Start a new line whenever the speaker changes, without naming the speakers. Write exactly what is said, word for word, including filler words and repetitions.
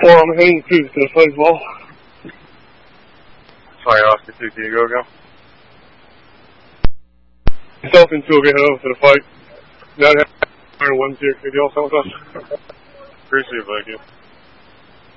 four on the Haynes too, so plays ball.
Sorry, Oscar two, can you go again?
Something to get home for the fight. Not having one zero. Could you all help us?
Appreciate it, thank you.